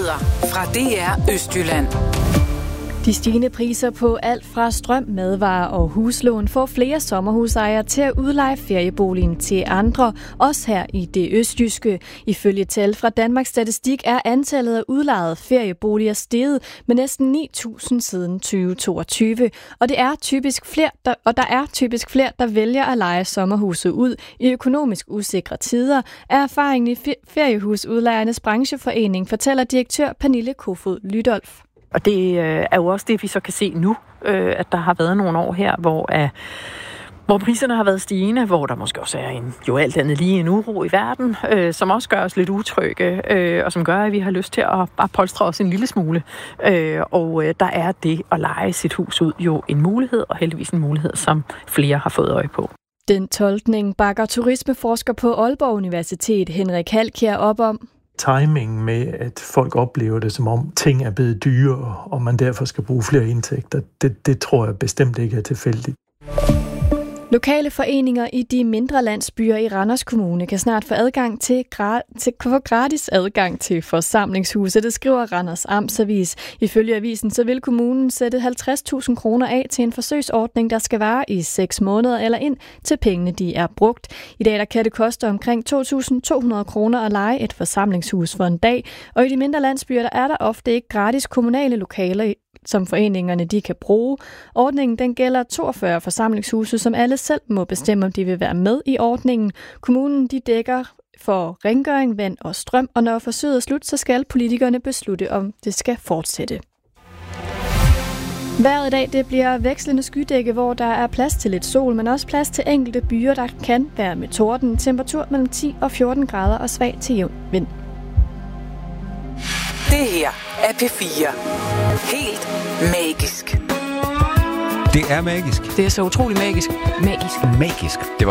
Nyheder fra DR Østjylland. De stigende priser på alt fra strøm, madvarer og huslån får flere sommerhusejere til at udleje ferieboligen til andre, også her i det østjyske. Ifølge tal fra Danmarks Statistik er antallet af udlejede ferieboliger steget med næsten 9.000 siden 2022. Og der er typisk flere, der vælger at leje sommerhuset ud i økonomisk usikre tider, er erfaringen i Feriehusudlejernes Brancheforening, fortæller direktør Pernille Kofod Lydolf. Og det er jo også det, vi så kan se nu, at der har været nogle år her, hvor priserne har været stigende, hvor der måske også er jo alt andet lige en uro i verden, som også gør os lidt utrygge, og som gør, at vi har lyst til at bare polstre os en lille smule. Og der er det at leje sit hus ud jo en mulighed, og heldigvis en mulighed, som flere har fået øje på. Den tolkning bakker turismeforsker på Aalborg Universitet Henrik Halkjær op om. Timing med, at folk oplever det, som om ting er blevet dyrere, og man derfor skal bruge flere indtægter, det tror jeg bestemt ikke er tilfældigt. Lokale foreninger i de mindre landsbyer i Randers Kommune kan snart få gratis adgang til forsamlingshuse. Det skriver Randers Amtsavis. Ifølge avisen så vil kommunen sætte 50.000 kroner af til en forsøgsordning, der skal vare i 6 måneder eller ind til pengene de er brugt. I dag der kan det koste omkring 2.200 kroner at leje et forsamlingshus for en dag, og i de mindre landsbyer der er der ofte ikke gratis kommunale lokaler, som foreningerne de kan bruge. Ordningen den gælder 42 forsamlingshuse, som alle selv må bestemme, om de vil være med i ordningen. Kommunen de dækker for rengøring, vand og strøm, og når forsøget er slut, så skal politikerne beslutte, om det skal fortsætte. Vejret i dag det bliver vekslende skydække, hvor der er plads til lidt sol, men også plads til enkelte byer, der kan være med torden. Temperatur mellem 10 og 14 grader og svag til jævn vind. Det her er P4. Helt magisk. Det er magisk. Det er så utrolig magisk. Magisk. Det var